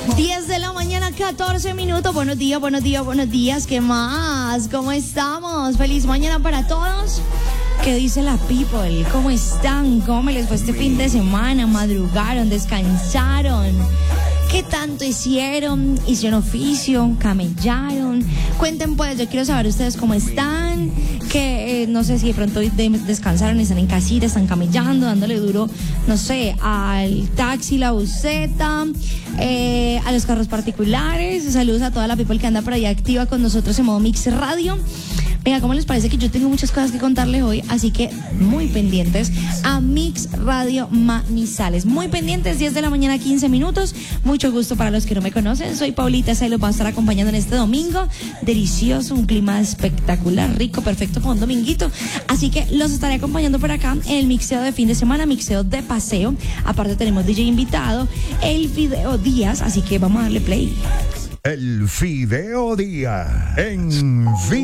10 de la mañana, 14 minutos. Buenos días, buenos días, buenos días. ¿Qué más? ¿Cómo estamos? Feliz mañana para todos. ¿Qué dice la people? ¿Cómo están? ¿Cómo me les fue este fin de semana? ¿Madrugaron? ¿Descansaron? ¿Qué tanto hicieron? ¿Hicieron oficio? ¿Camellaron? Cuenten pues, yo quiero saber ustedes cómo están. Que no sé si de pronto descansaron, están en casita, están camellando, dándole duro, no sé, al taxi, la buseta, a los carros particulares. Saludos a toda la people que anda por ahí activa con nosotros en modo Mix Radio. Venga, ¿cómo les parece que yo tengo muchas cosas que contarles hoy? Así que muy pendientes a Mix Radio Manizales. Muy pendientes, 10 de la mañana, 15 minutos. Mucho gusto para los que no me conocen. Soy Paulita, se los va a estar acompañando en este domingo. Delicioso, un clima espectacular, rico, perfecto para un dominguito. Así que los estaré acompañando por acá en el mixeo de fin de semana, mixeo de paseo. Aparte tenemos DJ invitado, el Fideo Díaz. Así que vamos a darle play. El Fideo Díaz en